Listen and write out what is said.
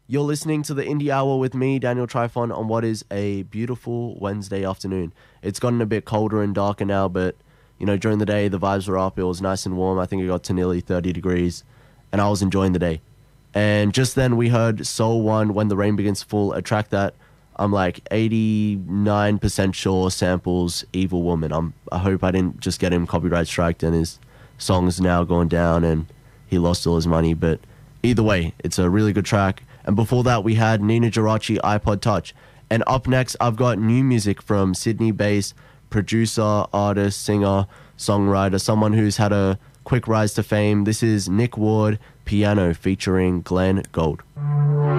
You're listening to the Indie Hour with me, Daniel Trifon, on what is a beautiful Wednesday afternoon. It's gotten a bit colder and darker now, but, you know, during the day, the vibes were up. It was nice and warm. I think it got to nearly 30 degrees, and I was enjoying the day. And just then, we heard Soul One, When the Rain Begins to Fall, a track that I'm like 89% sure samples Evil Woman. I hope I didn't just get him copyright striked and his song's now gone down and he lost all his money. But either way, it's a really good track. And before that, we had Nina Geraci, iPod Touch. And up next, I've got new music from Sydney-based producer, artist, singer, songwriter, someone who's had a quick rise to fame. This is Nick Ward, Piano, featuring Glenn Gould.